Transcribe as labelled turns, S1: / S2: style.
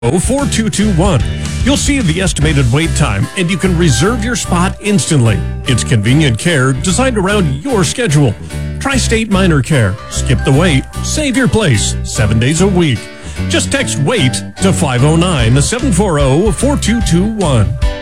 S1: 4221. You'll see the estimated wait time and you can reserve your spot instantly. It's convenient care designed around your schedule. Tri-State Minor Care. Skip the wait. Save your place 7 days a week. Just text WAIT to 509-740-4221.